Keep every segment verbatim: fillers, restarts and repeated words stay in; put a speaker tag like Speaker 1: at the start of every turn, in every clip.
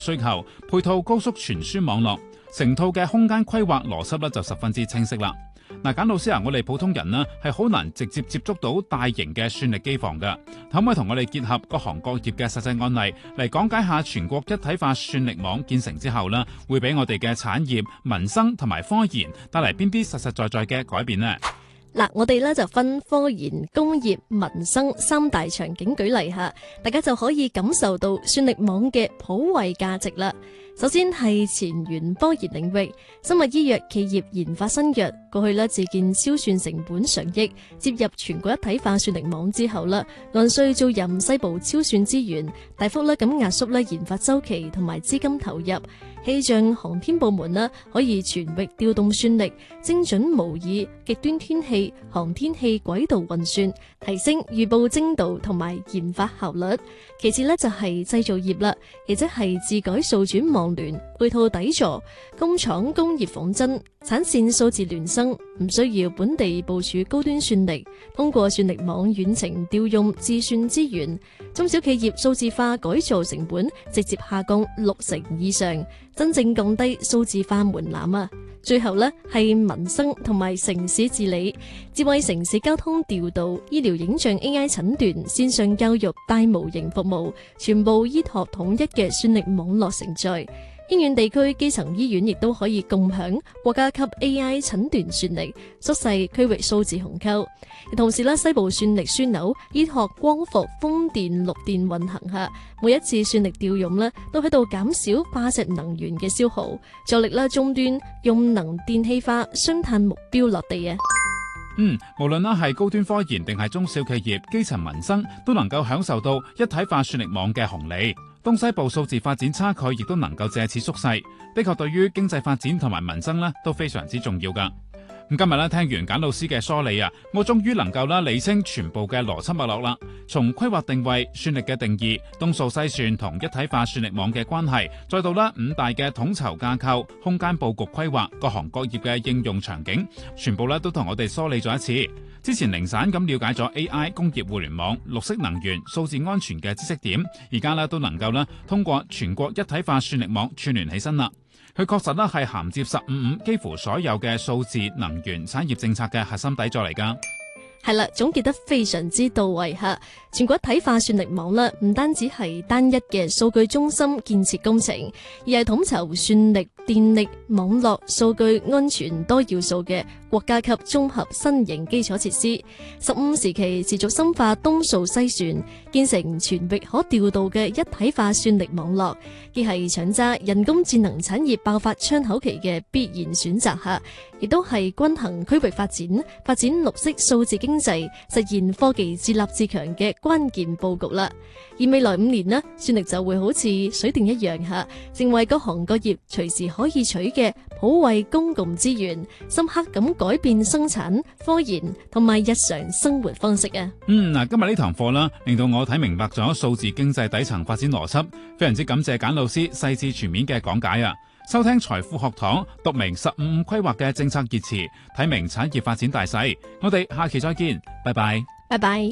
Speaker 1: 需求，配套高速傳輸網絡，成套嘅空間規劃邏輯咧就十分之清晰啦。嗱，簡老師啊，我哋普通人呢係好難直接接觸到大型嘅算力機房嘅，可唔可以同我哋結合各行各業嘅實際案例嚟講解下全國一體化算力網建成之後呢，會俾我哋嘅產業、民生同埋科研帶嚟邊啲實實在在嘅改變呢？
Speaker 2: 嗱，我哋咧就分科研、工業、民生三大場景舉例下，大家就可以感受到算力網嘅普惠價值啦。首先係前沿科研領域，生物醫藥企業研發新藥，過去咧自建超算成本上億，接入全國一體化算力網之後啦，按需租賃西部超算資源，大幅咧咁壓縮咧研發周期同埋資金投入。氣象航天部門呢可以全域調動算力，精準模擬極端天氣、航天器軌道運算，提升預報精度同埋研發效率。其次呢就係製造業啦，亦即係自改數轉網聯，配套底座，工廠工業仿真，產線數字孿生，唔需要本地部署高端算力，通過算力網遠程調用自算資源，中小企業數字化改造成本直接下降六成以上，真正降低數字化門檻啊！最後呢係民生同埋城市治理，智慧城市交通調度、醫療影像 A I 診斷、線上教育大模型服務，全部依託統一嘅算力網絡承載。偏遠地區基層醫院亦都可以共享國家級 A I 診斷算力，縮細區域數字鴻溝。同時咧，西部算力樞紐依託光伏、風電、綠電運行下，每一次算力調用咧，都喺度減少化石能源嘅消耗，助力咧終端用能電氣化雙碳目標落地啊！
Speaker 1: 嗯，無論啦係高端科研定係中小企業、基層民生，都能夠享受到一體化算力網嘅紅利。東西部數字發展差距亦都能夠借此縮細，的確對於經濟發展同埋民生呢都非常之重要噶。咁今日咧聽完簡老師嘅梳理啊，我終於能夠啦理清全部嘅邏輯脈絡啦。從規劃定位、算力嘅定義、東數西算同一體化算力網嘅關係，再到啦五大嘅統籌架構、空間佈局規劃、各行各業嘅應用場景，全部咧都同我哋梳理咗一次。之前零散咁了解咗 A I、工業互聯網、綠色能源、數字安全嘅知識點，而家咧都能夠咧通過全國一體化算力網串聯起身啦。佢確實咧係銜接十五五幾乎所有嘅數字能源產業政策嘅核心底座嚟㗎。
Speaker 2: 係啦，總結得非常之到位吓。全國一體化算力網啦，唔單止係單一嘅數據中心建設工程，而係統籌算力、電力、網絡、數據安全多要素嘅國家級綜合新型基礎設施。十五時期持續深化東數西算，建成全域可調度嘅一體化算力網絡，既係搶揸人工智能產業爆發窗口期嘅必然選擇下，亦都係均衡區域發展、發展綠色數字經濟、實現科技自立自強嘅關鍵佈局啦。而未來五年呢，算力就會好似水電一樣吓，成為各行各業隨時可以取嘅普惠公共資源，深刻咁改變生產、科研同埋日常生活方式啊。
Speaker 1: 嗯，嗱，今日呢堂課啦，令到我睇明白咗數字經濟底層發展邏輯，非常之感謝簡老師細緻全面嘅講解啊！收聽財富學堂，讀明十五五規劃嘅政策熱詞，睇明產業發展大勢。我哋下期再見，拜拜，
Speaker 2: 拜拜。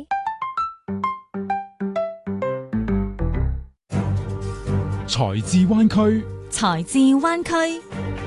Speaker 3: 財智灣區，
Speaker 4: 財智灣區。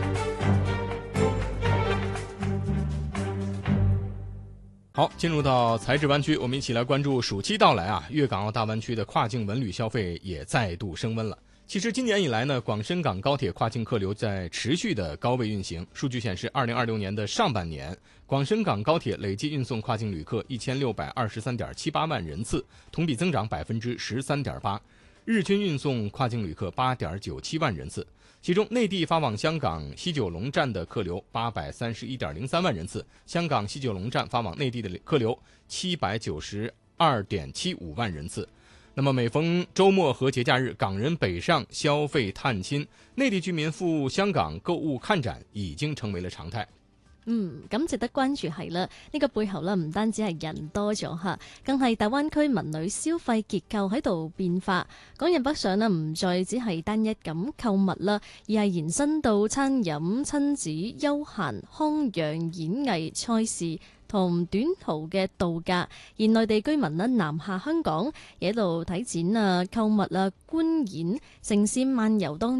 Speaker 5: 好，進入到財智灣區，我們一起來關注暑期到來啊，粵港澳大灣區的跨境文旅消費也再度升溫了。其實今年以來呢，廣深港高鐵跨境客流在持續的高位運行。數據顯示，二零二六年的上半年，廣深港高鐵累計運送跨境旅客一千六百二十三點七八萬人次，同比增長百分之十三點八。日均運送跨境旅客八點九七萬人次，其中內地發往香港西九龍站的客流八百三十一點零三萬人次，香港西九龍站發往內地的客流七百九十二點七五萬人次。那麼每逢周末和節假日，港人北上消費探親，內地居民赴香港購物看展已經成為了常態。
Speaker 2: 嗯，咁值得關注係啦，呢個背後呢唔單止係人多咗嚇，更係大灣區文旅消費結構喺度變化。港人北上呢唔再只係單一咁購物啦，而係延伸到餐飲、親子、休閒、康養、演藝、賽事同短途嘅度假。而內地居民呢南下香港，亦喺度睇展啊、購物啊、觀演、城市漫遊當